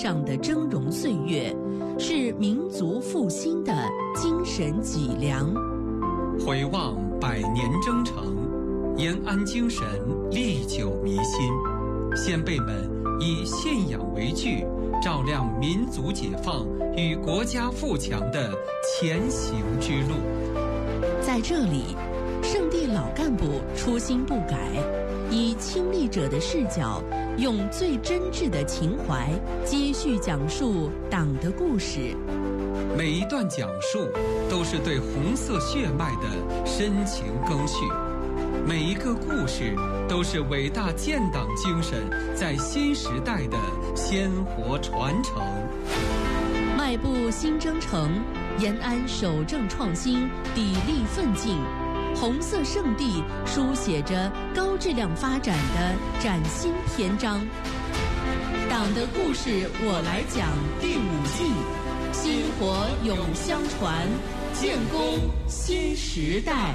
上的峥嵘岁月，是民族复兴的精神脊梁。 回望百年征程，延安精神历久弥新。先辈们以信仰为据，照亮民族解放与国家富强的前行之路。 在这里，圣地老干部初心不改，以亲历者的视角，用最真挚的情怀接续讲述党的故事。 每一段讲述都是对红色血脉的深情赓续，每一个故事都是伟大建党精神在新时代的鲜活传承。 迈步新征程，延安守正创新，砥砺奋进，红色圣地书写着高质量发展的崭新篇章。党的故事我来讲第5季，薪火永相传，建功新时代。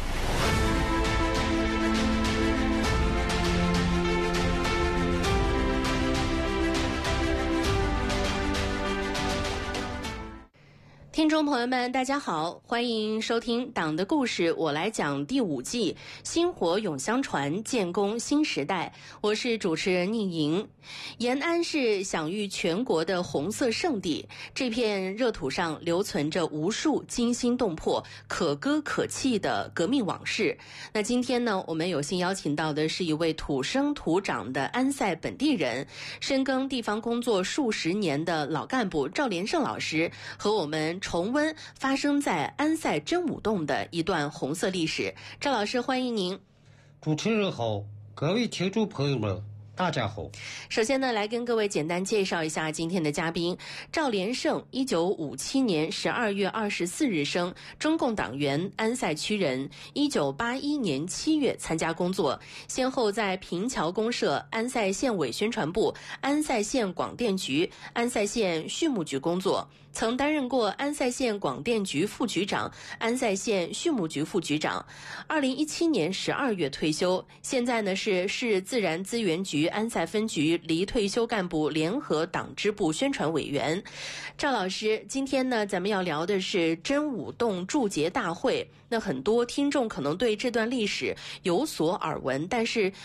听众朋友们，大家好，欢迎收听《党的故事我来讲》第5季，薪火永相传，建功新时代。我是主持人宁莹。延安是享誉全国的红色圣地，这片热土上留存着无数惊心动魄、可歌可泣的革命往事。那今天呢，我们有幸邀请到的是一位土生土长的安塞本地人，深耕地方工作数十年的老干部赵连胜老师，和我们重温发生在安塞真武洞的一段红色历史。赵老师，欢迎您。 主持人好，各位听众朋友们，大家好。 首先呢，来跟各位简单介绍一下今天的嘉宾。赵连胜，1957年12月24日生，中共党员，安塞区人。1981年7月参加工作，先后在平桥公社、安塞县委宣传部、安塞县广电局、安塞县畜牧局工作。曾担任过安塞县广电局副局长、安塞县畜牧局副局长。2017年12月退休，现在呢是市自然资源局安塞分局离退休干部联合党支部宣传委员。赵老师，今天呢咱们要聊的是真武洞铸节大会。那很多听众可能对这段历史有所耳闻，但是